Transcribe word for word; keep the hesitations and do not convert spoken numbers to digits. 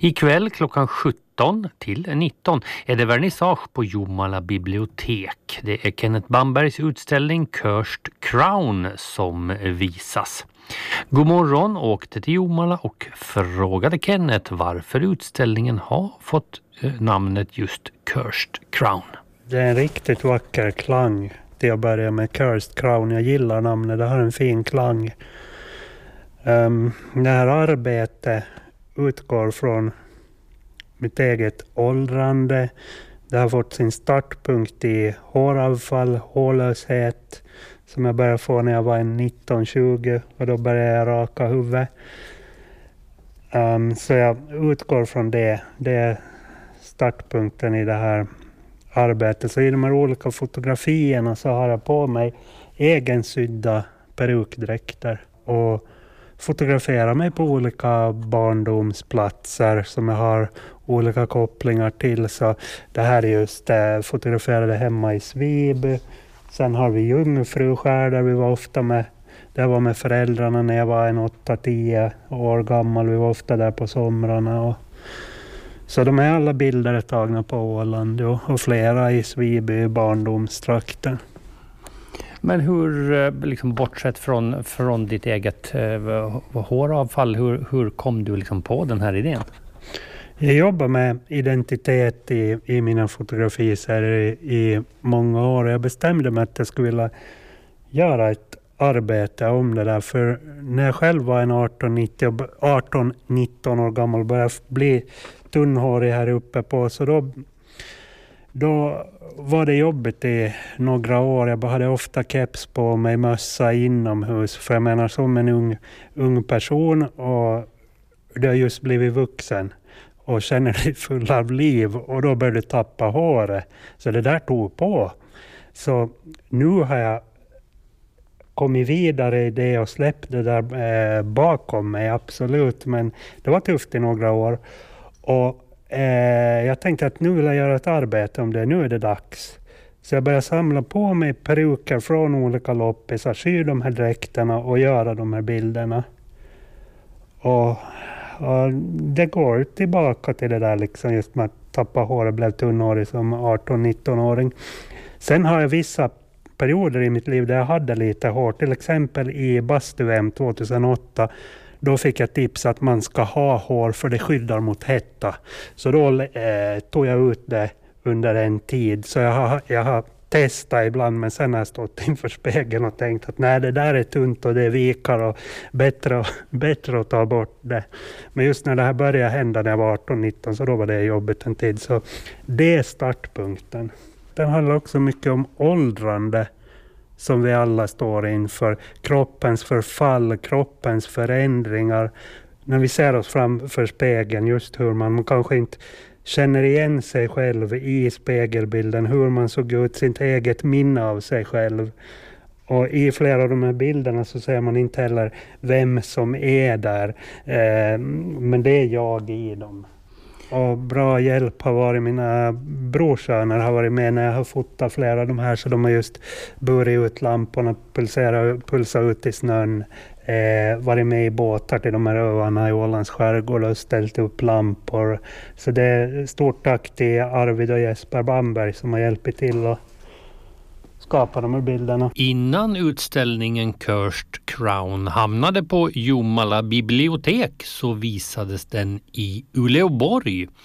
Ikväll klockan sjutton till nitton är det vernissage på Jomala bibliotek. Det är Kenneth Bambergs utställning Cursed Crown som visas. God morgon, åkte till Jomala och frågade Kenneth varför utställningen har fått namnet just Cursed Crown. Det är en riktigt vacker klang till att börja med, Cursed Crown. Jag gillar namnet, det har en fin klang. Um, det här arbetet utgår från mitt eget åldrande. Det har fått sin startpunkt i håravfall, hårlöshet som jag började få när jag var nitton tjugo och då började jag raka huvudet. Um, så jag utgår från det. Det är startpunkten i det här arbetet. Så i de här olika fotografierna så har jag på mig egensydda perukdräkter och fotograferar mig på olika barndomsplatser som jag har olika kopplingar till. Så det här är just eh, fotograferade hemma i Sviby. Sen har vi Jungfruskär där vi var ofta med. Det var med föräldrarna när jag var en åtta tio år gammal. Vi var ofta där på somrarna. Och så de är alla bilder tagna på Åland och, och flera i Sviby barndomstrakten. Men hur, liksom bortsett från, från ditt eget eh, håravfall, hur, hur kom du liksom på den här idén? Jag jobbar med identitet i, i mina fotografier i, i många år. Jag bestämde mig att jag skulle vilja göra ett arbete om det där. För när jag själv var en arton nitton år gammal började jag bli tunnhårig här uppe på. Så då, då var det jobbigt i några år. Jag hade ofta keps på mig, mössa inomhus. För jag menar som en ung, ung person och det har just blivit vuxen och känner dig full av liv och då började du tappa håret. Så det där tog på. Så nu har jag kommit vidare i det och släppt det där eh, bakom mig, absolut. Men det var tufft i några år. Och eh, jag tänkte att nu vill jag göra ett arbete om det. Nu är det dags. Så jag började samla på mig peruker från olika loppisar, sy de här dräkterna och göra de här bilderna. Och Och det går tillbaka till det där liksom just med att tappa håret, blev tunnhårig som arton nitton-åring. Sen har jag vissa perioder i mitt liv där jag hade lite hår. Till exempel i bastu-V M tjugohundraåtta. Då fick jag tips att man ska ha hår för det skyddar mot hetta. Så då eh, tog jag ut det under en tid. Så jag har, jag har testat ibland, men sen har jag stått inför spegeln och tänkt att nej, det där är tunt och det är vikar och bättre, bättre att ta bort det. Men just när det här började hända när jag var arton nitton så då var det jobbigt en tid. Så det är startpunkten. Den handlar också mycket om åldrande som vi alla står inför. Kroppens förfall, kroppens förändringar. När vi ser oss framför spegeln, just hur man, man kanske inte känner igen sig själv i spegelbilden, hur man såg ut, sitt eget minne av sig själv. Och i flera av de här bilderna så ser man inte heller vem som är där, eh, men det är jag i dem. Och bra hjälp har varit mina brorsöner har varit med när jag har fotat flera av de här, så de har just burit ut lamporna, pulserat, pulsat ut i snön. Eh, varit med i båtar till de här öarna i Ålands skärgård och ställt upp lampor. Så det är stort tack till Arvid och Jesper Bamberg som har hjälpt till att skapa de här bilderna. Innan utställningen Cursed Crown hamnade på Jomala bibliotek så visades den i Uleåborg.